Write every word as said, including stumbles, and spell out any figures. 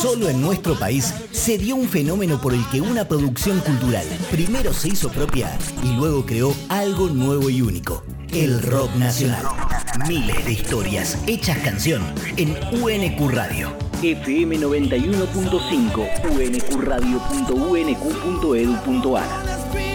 Solo en nuestro país se dio un fenómeno por el que una producción cultural primero se hizo propia y luego creó algo nuevo y único. El rock nacional. Miles de historias hechas canción en U N Q Radio. F M noventa y uno punto cinco, u n q radio punto u n q punto e d u punto a r.